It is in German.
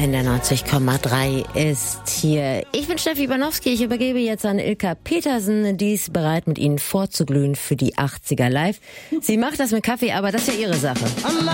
91,3 ist hier. Ich bin Steffi Banowski. Ich übergebe jetzt an Ilka Petersen. Die ist bereit, mit Ihnen vorzuglühen für die 80er Live. Sie macht das mit Kaffee, aber das ist ja ihre Sache.